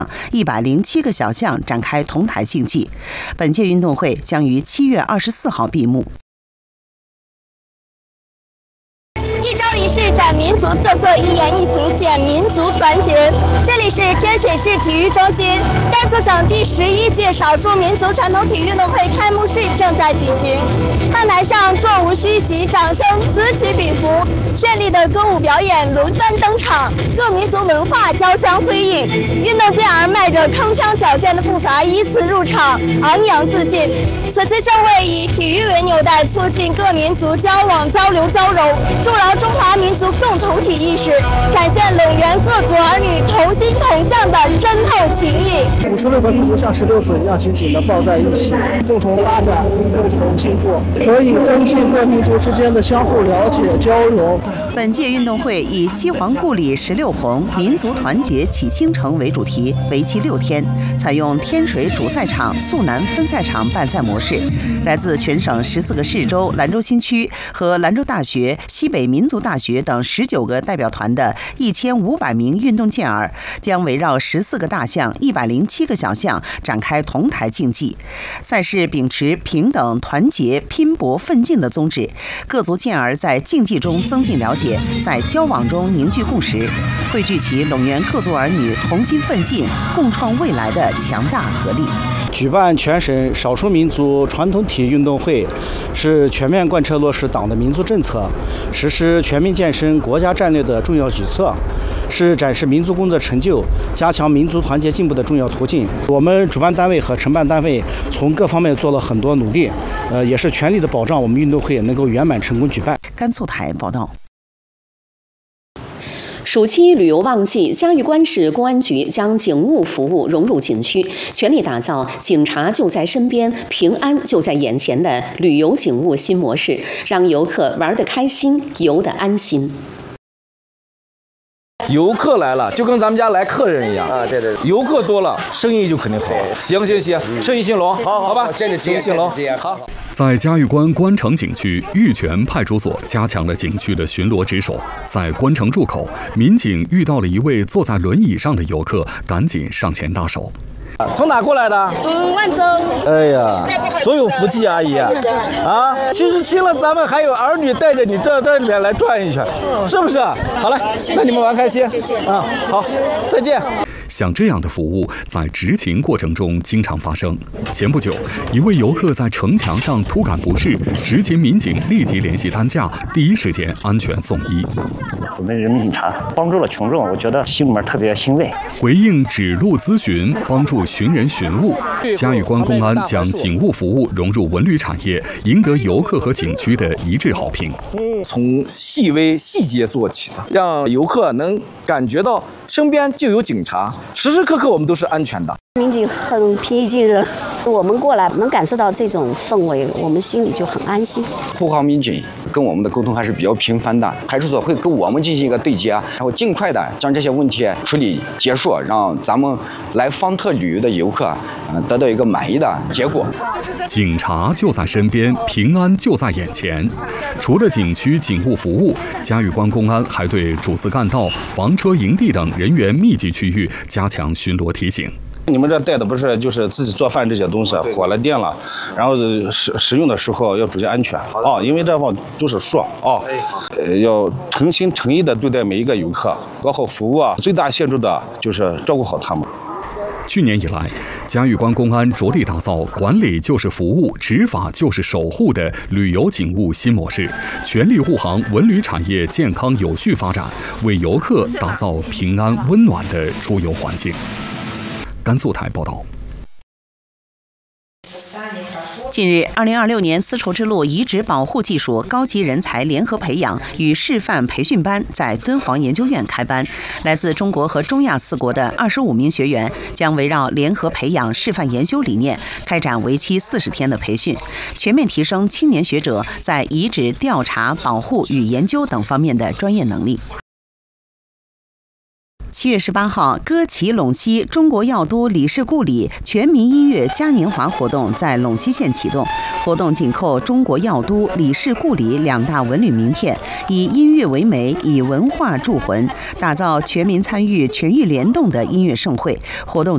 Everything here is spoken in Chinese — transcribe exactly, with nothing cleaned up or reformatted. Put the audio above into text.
一百零七个小项展开同台竞技。本届运动会将于七月二十四号闭幕。 一招一式展民族特色，一言一行显民族团结。这里是天水市体育中心，甘肃省第十一届少数民族传统体育运动会开幕式正在举行。看台上座无虚席，掌声此起彼伏，绚丽的歌舞表演轮番登场，各民族文化交相辉映。运动健儿迈着铿锵矫健的步伐依次入场，昂扬自信。此次盛会以体育为纽带，促进各民族交往交流交融，筑牢中华民族共同体意识，展现陇源各族儿女同心同向的深厚情谊。 五十六个民族像石榴籽一样紧紧地抱在一起，共同发展，共同进步，可以增进各民族之间的相互了解交融。 本届运动会以西皇故里十六红，民族团结启新城为主题，为期六天，采用天水主赛场、肃南分赛场办赛模式。来自全省十四个市州、兰州新区和兰州大学、西北民族大学等十九个代表团的一千五百名运动健儿，将围绕十四个大项、一百零七个小项展开同台竞技。赛事秉持平等、团结、拼搏、奋进的宗旨，各族健儿在竞技中增进了解，在交往中凝聚共识，汇聚起陇源各族儿女同心奋进、共创未来的强大合力。 举办全省少数民族传统体育运动会，是全面贯彻落实党的民族政策、实施全民健身国家战略的重要举措，是展示民族工作成就、加强民族团结进步的重要途径。我们主办单位和承办单位从各方面做了很多努力，呃，也是全力的保障我们运动会能够圆满成功举办。 甘肃台报道。 暑期旅游旺季，嘉峪关市公安局将警务服务融入景区，全力打造警察就在身边、平安就在眼前的旅游警务新模式，让游客玩得开心、游得安心。 游客来了，就跟咱们家来客人一样啊！对对， 游客多了，生意就肯定好。行行行，生意兴隆， 好好吧， 生意兴隆，好。 在嘉峪关关城景区，玉泉派出所加强了景区的巡逻值守。在关城入口，民警遇到了一位坐在轮椅上的游客，赶紧上前搭手。 从哪过来的？ 从万州。 哎呀，多有福气，阿姨啊！啊，七十七了，咱们还有儿女带着你这这里面来转一圈，是不是？好了，那你们玩开心。谢谢啊，好，再见。 像这样的服务在执勤过程中经常发生。前不久，一位游客在城墙上突感不适，执勤民警立即联系担架，第一时间安全送医。 我们人民警察帮助了群众，我觉得心里面特别欣慰。 回应指路咨询，帮助寻人寻物，嘉峪关公安将警务服务融入文旅产业，赢得游客和景区的一致好评。 从细微细节做起的，让游客能感觉到身边就有警察，时时刻刻我们都是安全的。 民警很平易近人，我们过来能感受到这种氛围，我们心里就很安心。 护航民警跟我们的沟通还是比较频繁的，派出所会跟我们进行一个对接，然后尽快的将这些问题处理结束，让咱们来方特旅游的游客，嗯，得到一个满意的结果。 警察就在身边，平安就在眼前。除了景区警务服务，嘉峪关公安还对主次干道、房车营地等人员密集区域加强巡逻提醒。 你们这带的不是就是自己做饭这些东西，火了电了，然后使使用的时候要注意安全啊，因为这方都是树啊，呃，要诚心诚意的对待每一个游客，搞好服务啊，最大限度的就是照顾好他们。 去年以来，嘉峪关公安着力打造管理就是服务、执法就是守护的旅游警务新模式，全力护航文旅产业健康有序发展，为游客打造平安温暖的出游环境。甘肃台报道。 近日，二零二六年丝绸之路遗址保护技术高级人才联合培养与示范培训班在敦煌研究院开班。来自中国和中亚四国的二十五名学员将围绕联合培养示范研修理念，开展为期四十天的培训，全面提升青年学者在遗址调查、保护与研究等方面的专业能力。七月十八号，歌齐陇西中国药都李氏故里全民音乐嘉年华活动在陇西县启动。活动紧扣中国药都、李氏故里两大文旅名片，以音乐为媒，以文化铸魂，打造全民参与、全域联动的音乐盛会。活动